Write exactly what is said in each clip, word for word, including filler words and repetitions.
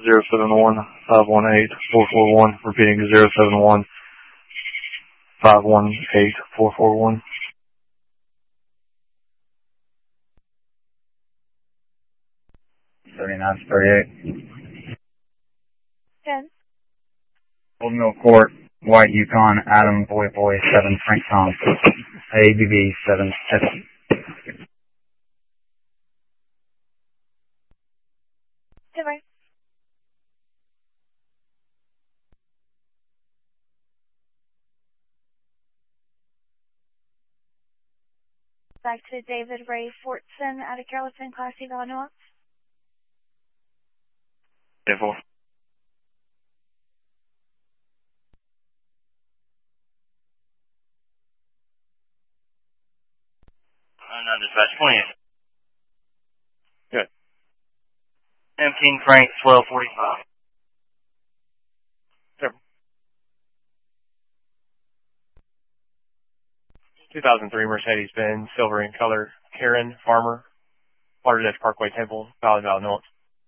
zero seven one, five one eight, four four one. Repeating zero seven one, five one eight, four four one. thirty-nine thirty-eight. ten. Old Mill Court, White Yukon, Adam, Boy Boy, seven, Frank Tom, A B B, seven, S. Goodbye. Back to David Ray Fortson out of Carrollton, Class C Illinois. ten four. I'm not dispatch twentieth. Good. M King Frank, twelve forty-five. two thousand three Mercedes-Benz, silver in color, Karen Farmer, Watershed Parkway Temple, Valley Valley North.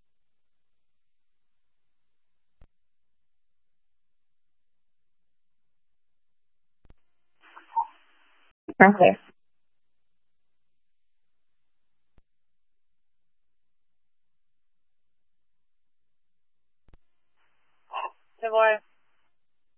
Okay. Good boy.